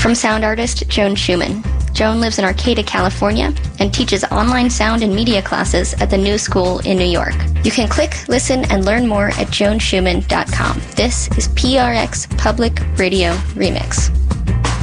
From sound artist Joan Schumann. Joan lives in Arcata, California, and teaches online sound and media classes at the New School in New York. You can click, listen, and learn more at joanschumann.com. This is PRX Public Radio Remix.